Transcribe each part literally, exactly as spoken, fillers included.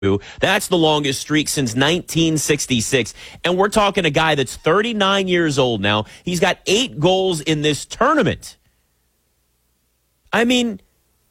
That's the longest streak since nineteen sixty-six. And we're talking a guy that's thirty-nine years old now. He's got eight goals in this tournament. I mean,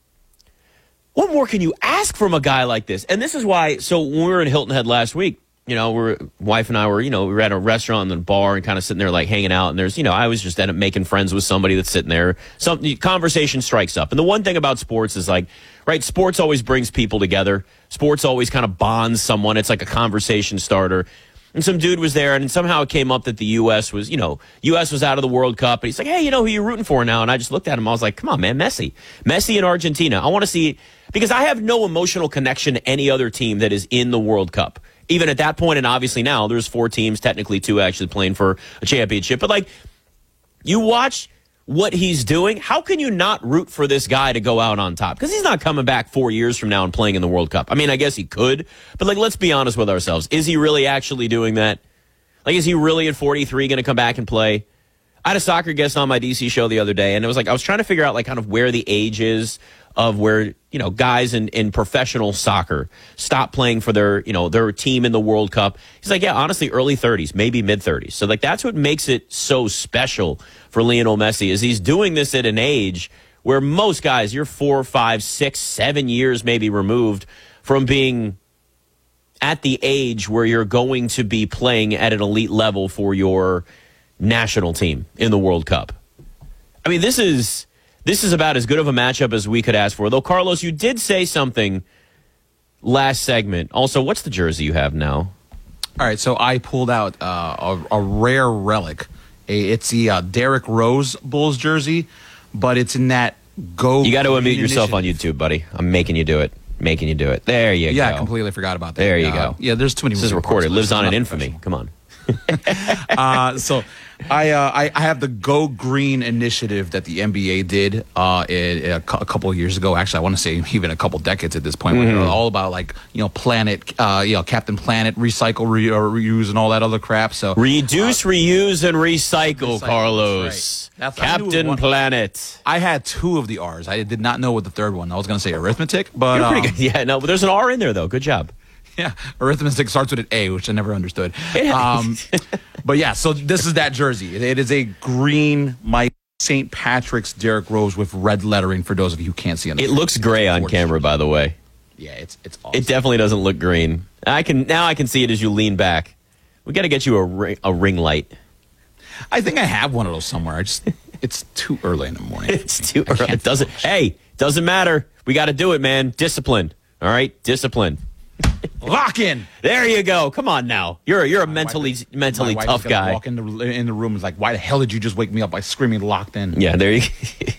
what more can you ask from a guy like this? And this is why, so when we were in Hilton Head last week, you know, we're, wife and I were, you know, we were at a restaurant and a bar and kind of sitting there like hanging out. And there's, you know, I was just end up making friends with somebody that's sitting there. Some conversation strikes up. And the one thing about sports is like, right, sports always brings people together. Sports always kind of bonds someone. It's like a conversation starter. And some dude was there, and somehow it came up that the U S was, you know, U S was out of the World Cup. And he's like, hey, you know who you're rooting for now? And I just looked at him. I was like, come on, man, Messi. Messi and Argentina. I want to see, because I have no emotional connection to any other team that is in the World Cup. Even at that point, and obviously now, there's four teams, technically two actually playing for a championship. But, like, you watch what he's doing, how can you not root for this guy to go out on top? Because he's not coming back four years from now and playing in the World Cup. I mean, I guess he could, but like, let's be honest with ourselves. Is he really actually doing that? Like, is he really at forty-three going to come back and play? I had a soccer guest on my D C show the other day, and it was like, I was trying to figure out like kind of where the age is of where, you know, guys in, in professional soccer stop playing for their, you know, their team in the World Cup. He's like, yeah, honestly, early thirties, maybe mid thirties. So like, that's what makes it so special for Lionel Messi, is he's doing this at an age where most guys, you're four, five, six, seven years maybe removed from being at the age where you're going to be playing at an elite level for your national team in the World Cup. I mean, this is this is about as good of a matchup as we could ask for. Though, Carlos, you did say something last segment. Also, what's the jersey you have now? All right, so I pulled out uh, a, a rare relic. It's the uh, Derrick Rose Bulls jersey, but it's in that go. You got to unmute yourself on YouTube, buddy. I'm making you do it. Making you do it. There you yeah, go. Yeah, I completely forgot about that. There you uh, go. Yeah, there's too many. This is recorded. Lives on in infamy. Come on. uh, so I, uh, I I have the Go Green initiative that the N B A did uh, a, a couple of years ago. Actually, I want to say even a couple decades at this point. Mm-hmm. Where all about like you know Planet, uh, you know Captain Planet, recycle, re- or reuse, and all that other crap. So reduce, uh, reuse, and recycle, recycle Carlos. That's right. That's Captain Planet. I had two of the R's. I did not know what the third one. I was going to say arithmetic, but You're pretty um, good. Yeah, no, but there's an R in there though. Good job. Yeah, arithmetic starts with an A, which I never understood. Um, but yeah, so this is that jersey. It is a green Mike Saint Patrick's Derrick Rose with red lettering. For those of you who can't see on the it looks gray on camera, by the way. Yeah, it's it's awesome. It definitely doesn't look green. I can now I can see it as you lean back. We got to get you a ring, a ring light. I think I have one of those somewhere. I just it's too early in the morning. It's too early. It doesn't. Hey, doesn't matter. We got to do it, man. Discipline. All right, discipline. Lock in. There you go. Come on now. You're you're a my mentally wife, mentally tough guy. Walk in the in the room and is like, why the hell did you just wake me up by screaming locked in? Yeah, there you.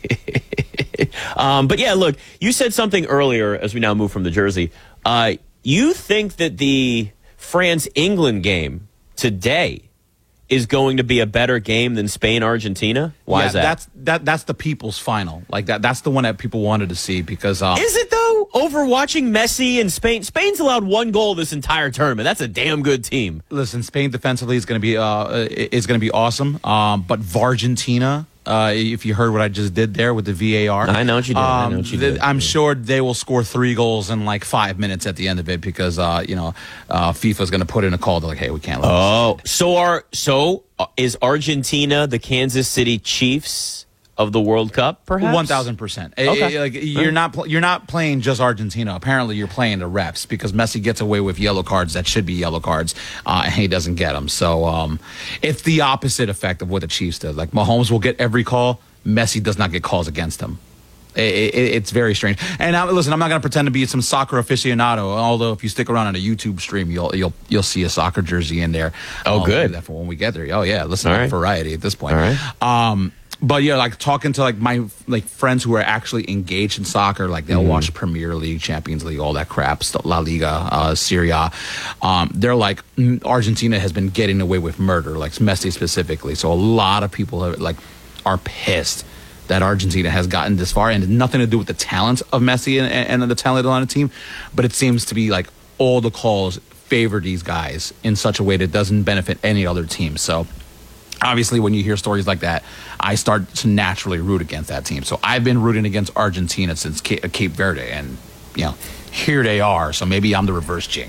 um, but yeah, look, you said something earlier as we now move from the jersey. Uh, you think that the France England game today is going to be a better game than Spain Argentina? Why yeah, is that? That's that that's the people's final. Like that that's the one that people wanted to see because um, is it though? Over watching Messi and Spain, Spain's allowed one goal this entire tournament. That's a damn good team. Listen, Spain defensively is going to be uh, is going to be awesome. Um, but Vargentina, uh, if you heard what I just did there with the V A R, I know what you did. Um, I know what you did. I'm sure they will score three goals in like five minutes at the end of it because uh, you know uh, FIFA's going to put in a call to like, hey, we can't. Let oh, so are so uh, is Argentina the Kansas City Chiefs of the World Cup? Perhaps one thousand percent. Okay. Like you're not pl- you're not playing just Argentina. Apparently, you're playing the refs because Messi gets away with yellow cards that should be yellow cards, uh, and he doesn't get them. So um, it's the opposite effect of what the Chiefs did. Like Mahomes will get every call. Messi does not get calls against him. It, it, it's very strange. And now, listen, I'm not going to pretend to be some soccer aficionado. Although, if you stick around on a YouTube stream, you'll you'll you'll see a soccer jersey in there. Oh, I'll good. That for when we get there. Oh yeah, listen, All like right. variety at this point. All right. Um, But yeah, like talking to like my like friends who are actually engaged in soccer, like they'll mm. watch Premier League, Champions League, all that crap, La Liga, uh, Serie A. Um, they're like Argentina has been getting away with murder, like Messi specifically. So a lot of people are like are pissed that Argentina has gotten this far, and it's nothing to do with the talent of Messi and, and the talent on the team, but it seems to be like all the calls favor these guys in such a way that doesn't benefit any other team. So. Obviously, when you hear stories like that, I start to naturally root against that team. So I've been rooting against Argentina since Cape Verde, and you know, here they are. So maybe I'm the reverse jinx.